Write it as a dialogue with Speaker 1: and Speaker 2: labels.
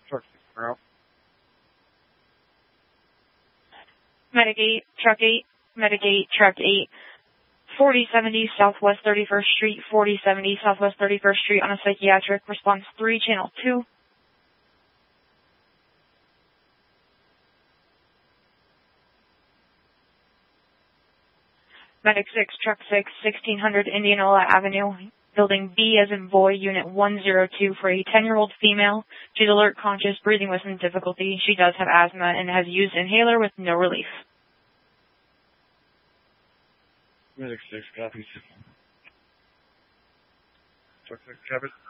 Speaker 1: Truck 6, we're out.
Speaker 2: Medic 8, Truck 8, Medic 8, Truck 8, 4070 Southwest 31st Street, 4070 Southwest 31st Street on a psychiatric. Response 3, Channel 2. Medic 6, Truck 6, 1600 Indianola Avenue, Building B as in boy, Unit 102 for a 10-year-old female. She's alert, conscious, breathing with some difficulty. She does have asthma and has used inhaler with no relief.
Speaker 1: Medic 6, copies. Truck 6, copies.